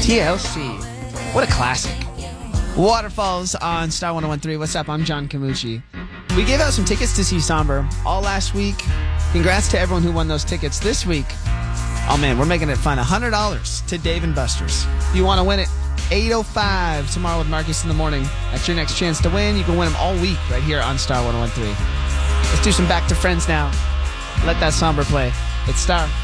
TLC. What a classic. Waterfalls on Star 101.3. What's up? I'm John Camucci. We gave out some tickets to see Somber all last week. Congrats to everyone who won those tickets this week. Oh man, we're making it fun. $100 to Dave & Buster's. If you want to win it, 8:05 tomorrow with Marcus in the morning. That's your next chance to win. You can win them all week right here on Star 101.3. Let's do some Back to Friends now. Let that Somber play. It's Star.